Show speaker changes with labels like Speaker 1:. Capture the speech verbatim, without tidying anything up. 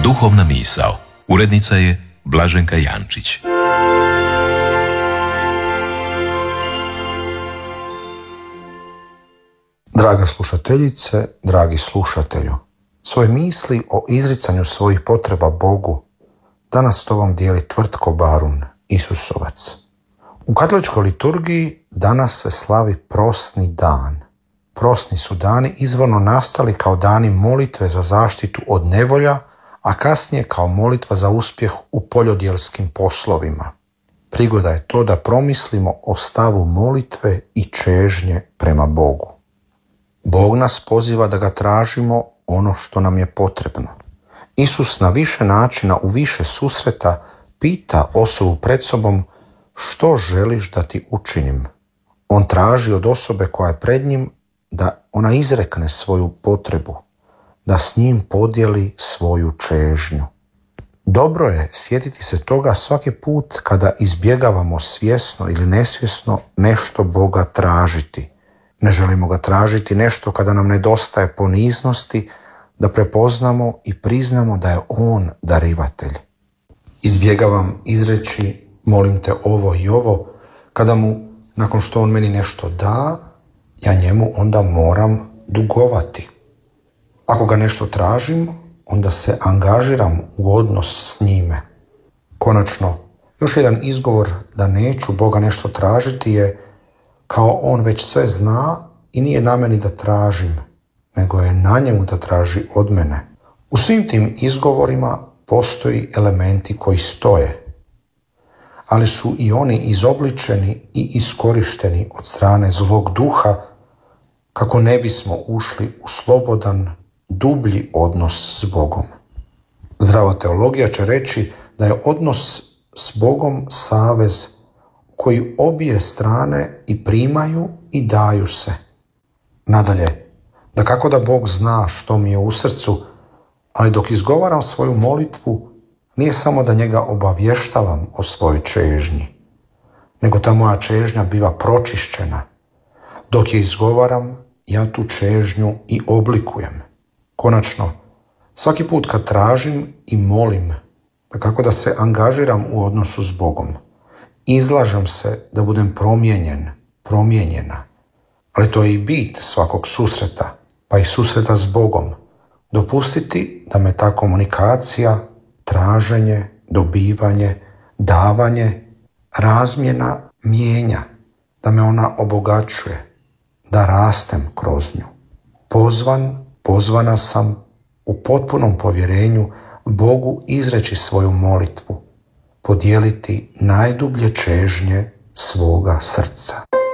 Speaker 1: Duhovna misao. Urednica je Blaženka Jančić.
Speaker 2: Draga slušateljice, dragi slušatelju, svoje misli o izricanju svojih potreba Bogu danas s tobom dijeli Tvrtko Barun, Isusovac. U katoličkoj liturgiji danas se slavi prosni dan. Prosni su dani izvorno nastali kao dani molitve za zaštitu od nevolja, a kasnije kao molitva za uspjeh u poljodjelskim poslovima. Prigoda je to da promislimo o stavu molitve i čežnje prema Bogu. Bog nas poziva da ga tražimo ono što nam je potrebno. Isus na više načina, u više susreta, pita osobu pred sobom što želiš da ti učinim. On traži od osobe koja je pred njim da ona izrekne svoju potrebu, da s njim podijeli svoju čežnju. Dobro je sjetiti se toga svaki put kada izbjegavamo svjesno ili nesvjesno nešto Boga tražiti. Ne želimo ga tražiti nešto kada nam nedostaje poniznosti, da prepoznamo i priznamo da je On darivatelj. Izbjegavam izreći molim te ovo i ovo, kada mu, nakon što on meni nešto da, ja njemu onda moram dugovati. Ako ga nešto tražim, onda se angažiram u odnos s njime. Konačno, još jedan izgovor da neću Boga nešto tražiti je kao on već sve zna i nije na meni da tražim, nego je na njemu da traži od mene. U svim tim izgovorima postoji elementi koji stoje, ali su i oni izobličeni i iskorišteni od strane zlog duha kako ne bismo ušli u slobodan, dublji odnos s Bogom. Zdrava teologija će reći da je odnos s Bogom savez koji obje strane i primaju i daju se. Nadalje, da kako da Bog zna što mi je u srcu, ali dok izgovaram svoju molitvu, nije samo da njega obavještavam o svojoj čežnji, nego ta moja čežnja biva pročišćena. Dok je izgovaram, ja tu čežnju i oblikujem. Konačno, svaki put kad tražim i molim, da kako da se angažiram u odnosu s Bogom, izlažem se da budem promijenjen, promijenjena. Ali to je i bit svakog susreta, pa i susreta s Bogom. Dopustiti da me ta komunikacija, traženje, dobivanje, davanje, razmjena mijenja, da me ona obogaćuje, da rastem kroz nju. Pozvan, pozvana sam u potpunom povjerenju Bogu izreći svoju molitvu, podijeliti najdublje čežnje svoga srca.